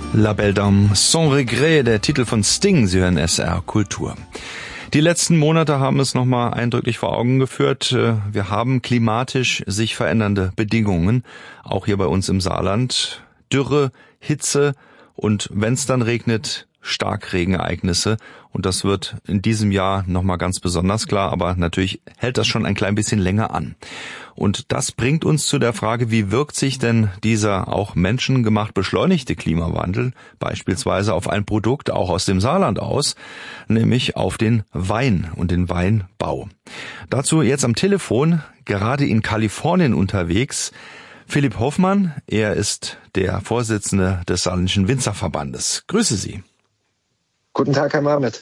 La Belle Dame, Sans Regret, der Titel von Sting, Sie hören SR Kultur. Die letzten Monate haben es nochmal eindrücklich vor Augen geführt. Wir haben klimatisch sich verändernde Bedingungen, auch hier bei uns im Saarland. Dürre, Hitze und wenn es dann regnet, Starkregenereignisse. Und das wird in diesem Jahr nochmal ganz besonders klar, aber natürlich hält das schon ein klein bisschen länger an. Und das bringt uns zu der Frage, wie wirkt sich denn dieser auch menschengemacht beschleunigte Klimawandel beispielsweise auf ein Produkt auch aus dem Saarland aus, nämlich auf den Wein und den Weinbau. Dazu jetzt am Telefon, gerade in Kalifornien unterwegs, Philipp Hoffmann. Er ist der Vorsitzende des Saarländischen Winzerverbandes. Grüße Sie. Guten Tag, Herr Mahmet.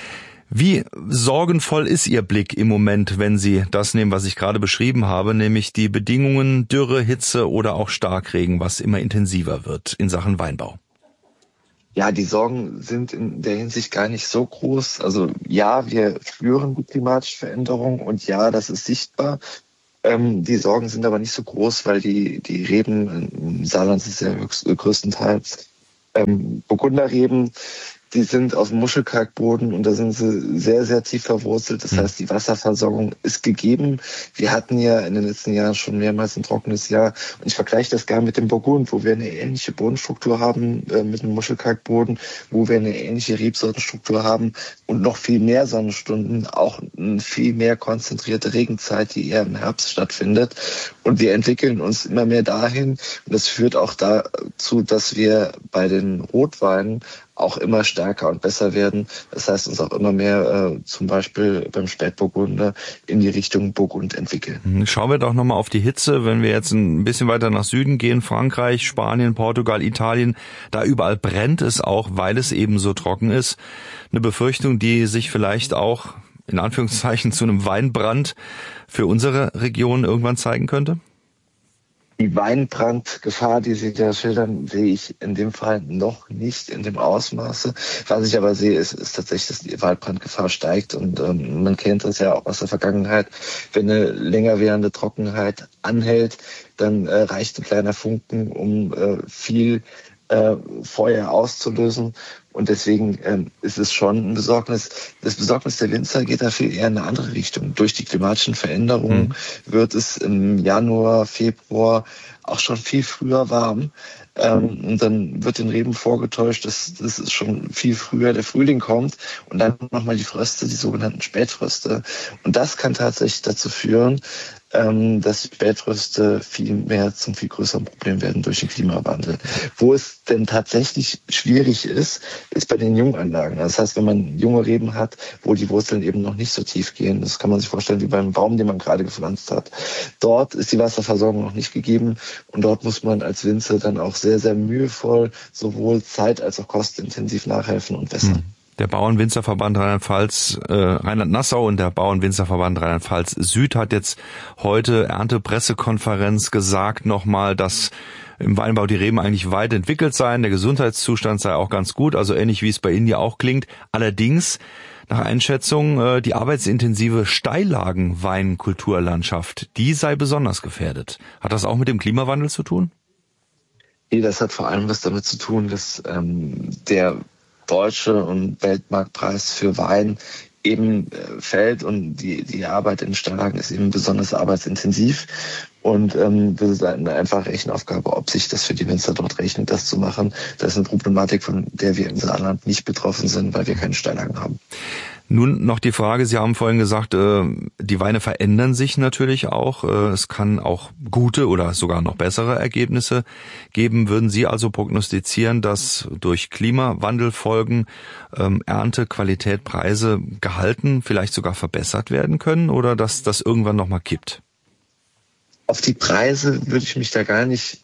Wie sorgenvoll ist Ihr Blick im Moment, wenn Sie das nehmen, was ich gerade beschrieben habe, nämlich die Bedingungen Dürre, Hitze oder auch Starkregen, was immer intensiver wird in Sachen Weinbau? Ja, die Sorgen sind in der Hinsicht gar nicht so groß. Also ja, wir spüren die klimatische Veränderung und ja, das ist sichtbar. Die Sorgen sind aber nicht so groß, weil die Reben im Saarland sind ja größtenteils Burgunderreben. Die sind auf dem Muschelkalkboden und da sind sie sehr, sehr tief verwurzelt. Das heißt, die Wasserversorgung ist gegeben. Wir hatten ja in den letzten Jahren schon mehrmals ein trockenes Jahr. Und ich vergleiche das gerne mit dem Burgund, wo wir eine ähnliche Bodenstruktur haben mit dem Muschelkalkboden, wo wir eine ähnliche Rebsortenstruktur haben und noch viel mehr Sonnenstunden, auch eine viel mehr konzentrierte Regenzeit, die eher im Herbst stattfindet. Und wir entwickeln uns immer mehr dahin. Und das führt auch dazu, dass wir bei den Rotweinen auch immer stärker und besser werden. Das heißt, uns auch immer mehr zum Beispiel beim Spätburgunder in die Richtung Burgund entwickeln. Schauen wir doch nochmal auf die Hitze. Wenn wir jetzt ein bisschen weiter nach Süden gehen, Frankreich, Spanien, Portugal, Italien, da überall brennt es auch, weil es eben so trocken ist. Eine Befürchtung, die sich vielleicht auch in Anführungszeichen zu einem Weinbrand für unsere Region irgendwann zeigen könnte? Die Weinbrandgefahr, die Sie da schildern, sehe ich in dem Fall noch nicht in dem Ausmaße. Was ich aber sehe, ist tatsächlich, dass die Waldbrandgefahr steigt. Und man kennt das ja auch aus der Vergangenheit. Wenn eine länger währende Trockenheit anhält, dann reicht ein kleiner Funken, um viel Feuer auszulösen. Und deswegen ist es schon ein Besorgnis. Das Besorgnis der Winzer geht da viel eher in eine andere Richtung. Durch die klimatischen Veränderungen wird es im Januar, Februar auch schon viel früher warm. Und dann wird den Reben vorgetäuscht, dass es schon viel früher der Frühling kommt. Und dann nochmal die Fröste, die sogenannten Spätfröste. Und das kann tatsächlich dazu führen, dass die Spätfröste zum viel größeren Problem werden durch den Klimawandel. Wo es denn tatsächlich schwierig ist bei den Junganlagen. Das heißt, wenn man junge Reben hat, wo die Wurzeln eben noch nicht so tief gehen, das kann man sich vorstellen wie beim Baum, den man gerade gepflanzt hat. Dort ist die Wasserversorgung noch nicht gegeben und dort muss man als Winzer dann auch sehr, sehr mühevoll sowohl zeit- als auch kostenintensiv nachhelfen und wässern. Der Bauernwinzerverband Rheinland-Pfalz, Rheinland-Nassau und der Bauernwinzerverband Rheinland-Pfalz Süd hat jetzt heute Erntepressekonferenz gesagt nochmal, dass im Weinbau die Reben eigentlich weit entwickelt seien, der Gesundheitszustand sei auch ganz gut, also ähnlich wie es bei Ihnen ja auch klingt. Allerdings, nach Einschätzung, die arbeitsintensive Steillagenweinkulturlandschaft, die sei besonders gefährdet. Hat das auch mit dem Klimawandel zu tun? Nee, das hat vor allem was damit zu tun, dass der deutsche und Weltmarktpreis für Wein eben fällt und die Arbeit in Steillagen ist eben besonders arbeitsintensiv und das ist eine einfache Rechenaufgabe, ob sich das für die Winzer dort rechnet, das zu machen. Das ist eine Problematik, von der wir im Saarland nicht betroffen sind, weil wir keine Steillagen haben. Nun noch die Frage, Sie haben vorhin gesagt, die Weine verändern sich natürlich auch. Es kann auch gute oder sogar noch bessere Ergebnisse geben. Würden Sie also prognostizieren, dass durch Klimawandelfolgen Ernte, Qualität, Preise gehalten, vielleicht sogar verbessert werden können oder dass das irgendwann nochmal kippt? Auf die Preise würde ich mich da gar nicht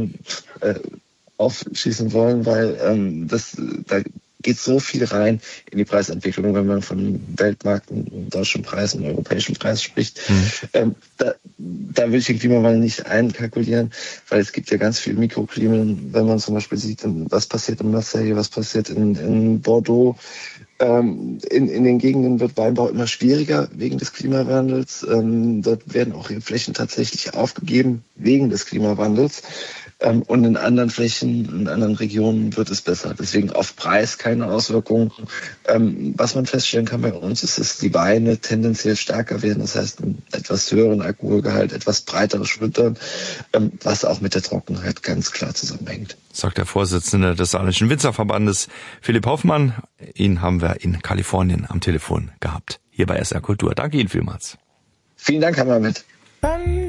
aufschließen wollen, weil da geht so viel rein in die Preisentwicklung, wenn man von Weltmarkt, deutschen Preis und europäischen Preis spricht. Da will ich den Klimawandel nicht einkalkulieren, weil es gibt ja ganz viele Mikroklimen, wenn man zum Beispiel sieht, was passiert in Marseille, was passiert in Bordeaux. In den Gegenden wird Weinbau immer schwieriger wegen des Klimawandels. Dort werden auch Flächen tatsächlich aufgegeben wegen des Klimawandels. Und in anderen Flächen, in anderen Regionen wird es besser. Deswegen auf Preis keine Auswirkungen. Was man feststellen kann bei uns ist, dass die Weine tendenziell stärker werden. Das heißt, einen etwas höheren Alkoholgehalt, etwas breiteres Schwittern, was auch mit der Trockenheit ganz klar zusammenhängt. Sagt der Vorsitzende des Saarländischen Winzerverbandes, Philipp Hoffmann. Ihn haben wir in Kalifornien am Telefon gehabt. Hier bei SR Kultur. Danke Ihnen vielmals. Vielen Dank, Herr Mamet.